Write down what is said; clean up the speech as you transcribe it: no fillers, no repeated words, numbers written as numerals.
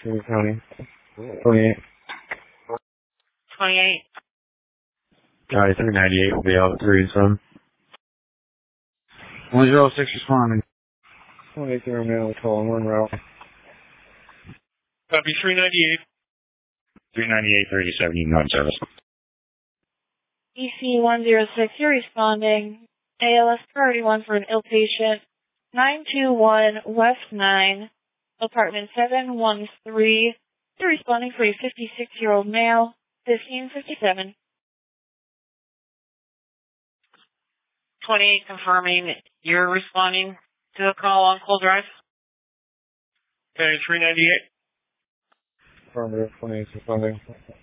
County. 28. 28. 398 will be out 3 some. 106 responding. 28 Romeo, calling 1 route. Copy 398. 398, 37, you on service. EC106, you're responding. ALS priority 1 for an ill patient. 921 West 9, apartment 713. You're responding for a 56-year-old male, 1557. 28 confirming you're responding to a call on Cold Drive. Okay, 398. Affirmative, 28 responding.